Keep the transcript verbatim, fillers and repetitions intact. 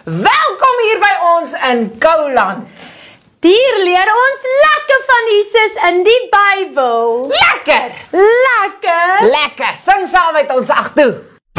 Welkom hier by ons in Kouland. Hier leer ons lekker van Jesus in die Bybel. Lekker! Lekker! Lekker! Sing saam met ons, ag toe.